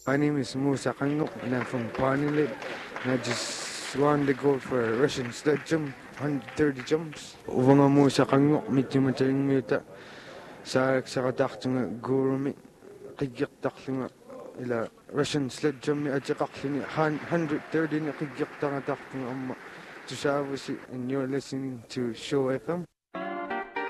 My name is Musa Kangok and I'm from Panilip. And I just won the gold for Russian sled jump, 130 jumps. Uvanga Musa Kangok, mittimataling mita. Sa kataktunga guru mi. Kigyak taktunga ila Russian sled jump mi atjakaktunga 130 na kigyak taktunga amma. To Shavusi and you're listening to Show FM.